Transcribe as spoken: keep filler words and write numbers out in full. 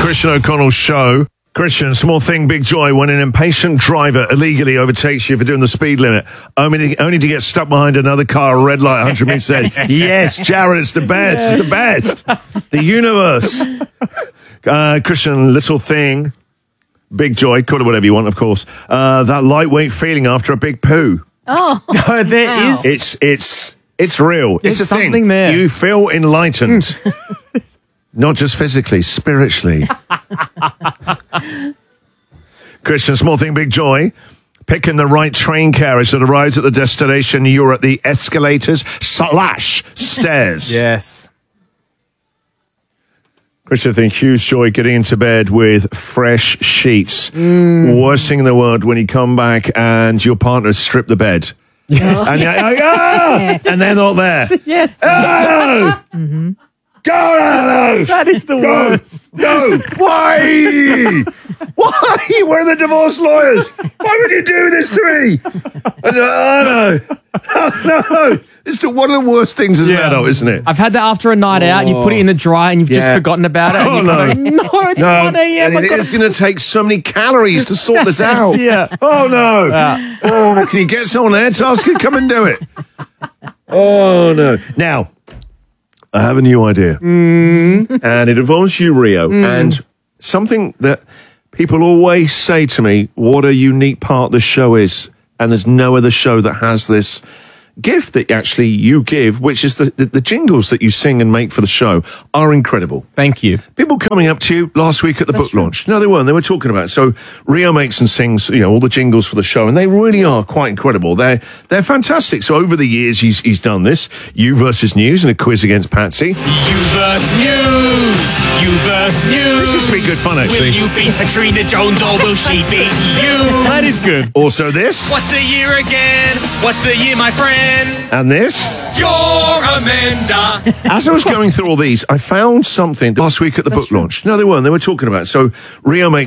Christian O'Connell show. Christian, small thing, big joy when an impatient driver illegally overtakes you for doing the speed limit, only to, only to get stuck behind another car, a red light, one hundred meters ahead. Yes, Jared, it's the best. Yes. It's the best. The universe. Uh, Christian, little thing, big joy, call it whatever you want, of course. Uh, that lightweight feeling after a big poo. Oh, no, there wow. is. It's it's it's real. There's it's a something thing. there. You feel enlightened. Not just physically, spiritually. Christian, small thing, big joy. Picking the right train carriage that arrives at the destination. You're at the escalators slash stairs. Yes. Christian, thing, huge joy getting into bed with fresh sheets. Mm. Worst thing in the world when you come back and your partner stripped the bed. Yes. And, you're like, oh! Yes. And they're not there. Yes. Oh! Mm-hmm. Go, Arlo! That is the Go! worst. Go! Why? Why? We're the divorce lawyers. Why would you do this to me? Oh, no. Oh, no. It's the, one of the worst things as an Yeah. adult, isn't it? I've had that after a night out. You put it in the dryer and you've just Yeah. forgotten about it. Oh, and no. you're kind of, no, it's No, one a.m. and it is going to take so many calories to sort this out. Yeah. Oh, no. Yeah. Oh, can you get someone there to ask you to come and do it? Oh, no. Now, I have a new idea. Mm. And it involves you, Rio. Mm. And something that people always say to me, what a unique part this show is. And there's no other show that has this gift that actually you give, which is the, the, the jingles that you sing and make for the show are incredible. Thank you. People coming up to you last week at the That's book true. launch. No, they weren't. They were talking about it. So Rio makes and sings, you know, all the jingles for the show, and they really are quite incredible. They're they're fantastic. So over the years, he's he's done this. You versus News and a quiz against Patsy. You versus News. You versus News. This used to be good fun, actually. Will you beat Katrina Jones or will she beat you? That is good. Also this, What's the year again? What's the year, my friend? and this. You're Amanda. As I was going through all these, I found something last week at the book launch. No, they weren't. They were talking about it. So Rio makes